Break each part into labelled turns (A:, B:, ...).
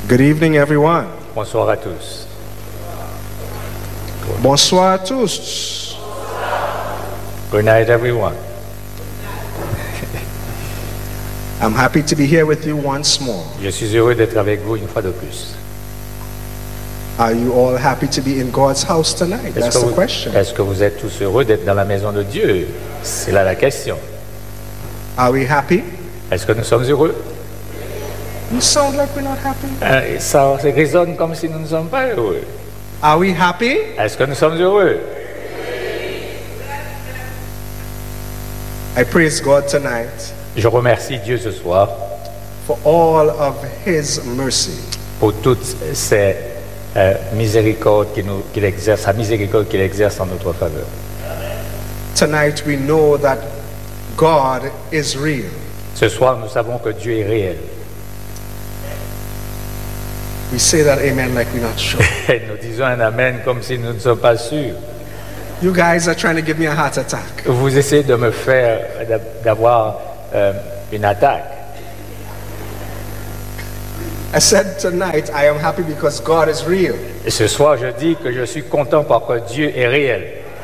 A: Good evening, everyone.
B: Bonsoir à tous.
A: Bonsoir à tous.
B: Good night, everyone.
A: I'm happy to be here with you once more.
B: Je suis heureux d'être avec vous une fois de plus.
A: Are you all happy to be in God's house tonight? That's the question.
B: Est-ce que vous êtes tous heureux d'être dans la maison de Dieu? C'est là la question.
A: Are we happy?
B: Est-ce que nous sommes heureux?
A: You sound like we're not happy.
B: Ça résonne comme si nous ne sommes pas heureux.
A: Are we happy?
B: Est-ce que nous sommes heureux?
A: I praise God tonight
B: Je remercie Dieu ce soir
A: for all of His mercy.
B: pour toutes ces miséricordes qu'il exerce, sa miséricorde qu'il exerce en notre faveur.
A: Tonight we know that God is real.
B: Ce soir, nous savons que Dieu est réel.
A: We say that amen like we're not sure.
B: Et nous disons un amen comme si nous ne sommes pas sûrs.
A: You guys are trying to give me a heart attack.
B: Vous essayez de me faire d'avoir une attaque.
A: I said tonight I am happy because God is real.
B: Et ce soir, je dis que je suis content parce que Dieu est réel.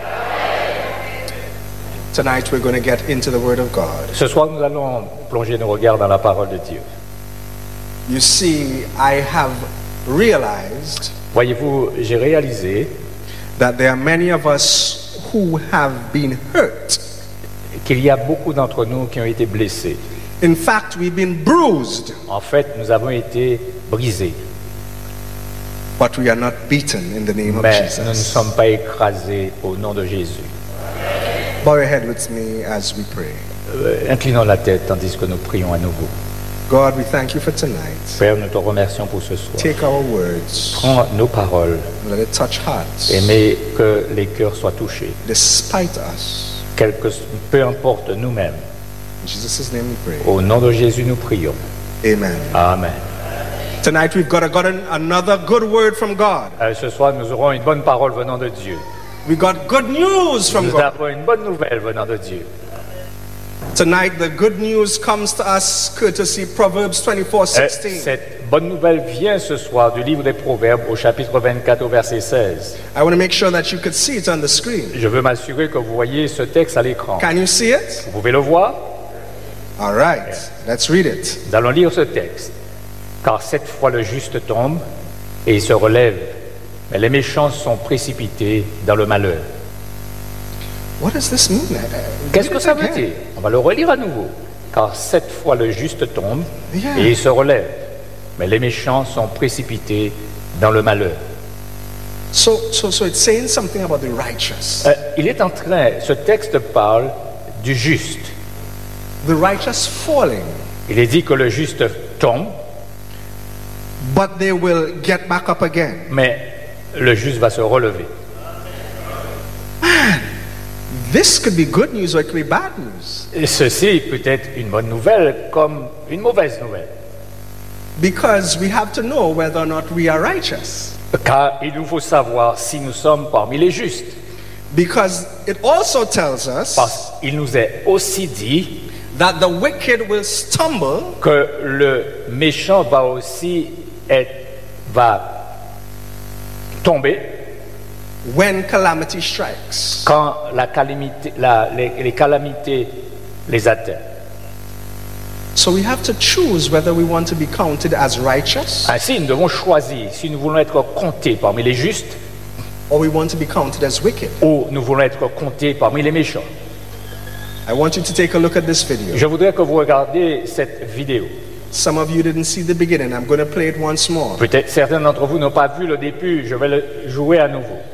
A: Tonight we're going to get into the Word of God.
B: Ce soir, nous allons plonger nos regards dans la parole de Dieu.
A: You see, I have realized
B: Voyez-vous, j'ai réalisé
A: that there are many of us who have been hurt.
B: qu'il y a beaucoup d'entre nous qui ont été blessés.
A: In fact, we've been bruised,
B: En fait, nous avons été brisés,
A: but we are not beaten in the name of
B: mais nous ne
A: Jesus.
B: sommes pas écrasés au nom de Jésus.
A: Bow your head with me as we pray.
B: Inclinons la tête tandis que nous prions à nouveau.
A: God, we thank you for tonight.
B: Père, nous te remercions pour ce soir.
A: Take our words,
B: Prends nos paroles
A: let it touch hearts,
B: et mets que les cœurs soient touchés.
A: despite us.
B: Peu importe nous-mêmes.
A: In Jesus' name we pray.
B: Au nom de Jésus, nous prions.
A: Amen.
B: Amen.
A: Tonight we've got another good word from God.
B: Ce soir, nous aurons une bonne parole venant de Dieu.
A: We got good news from
B: Nous
A: God.
B: avons une bonne nouvelle venant de Dieu.
A: Tonight the good news comes to us courtesy Proverbs 24:16.
B: Cette bonne nouvelle vient ce soir du livre des Proverbes au chapitre 24 au verset 16.
A: I want to make sure that you could see it on the screen.
B: Je veux m'assurer que vous voyez ce texte à l'écran.
A: Can you see it?
B: Vous pouvez le voir?
A: All right. Let's read it.
B: Nous allons lire ce texte. Car 7 fois le juste tombe et il se relève, mais les méchants sont précipités dans le malheur.
A: What does this mean?
B: Qu'est-ce que ça veut dire? On va le relire à nouveau. Car 7 fois le juste tombe
A: Yeah.
B: et il se relève, mais les méchants sont précipités dans le malheur.
A: So it's saying something about the righteous.
B: Il est en train, ce texte parle du juste.
A: The righteous falling,
B: Il est dit que le juste tombe,
A: but they will get back up again.
B: mais le juste va se relever.
A: This could be good news or it could be bad news.
B: Et ceci peut être une bonne nouvelle comme une mauvaise nouvelle.
A: Because we have to know whether or not we are righteous.
B: Car il nous faut savoir si nous sommes parmi les justes.
A: Because it also tells us
B: Parce qu'il nous est aussi dit
A: that the wicked will stumble
B: que le méchant va aussi va tomber
A: when calamity strikes.
B: quand les calamités les atteignent.
A: So we have to choose whether we want to be counted as righteous
B: Ainsi, nous devons choisir si nous voulons être comptés parmi les justes
A: or we want to be counted as wicked.
B: ou nous voulons être comptés parmi les méchants.
A: I want you to take a look at this video.
B: Je voudrais que vous regardiez cette vidéo.
A: Some of you didn't see the beginning. I'm going to play it once more.
B: Peut-être certains d'entre vous n'ont pas vu le début, je vais le jouer à nouveau.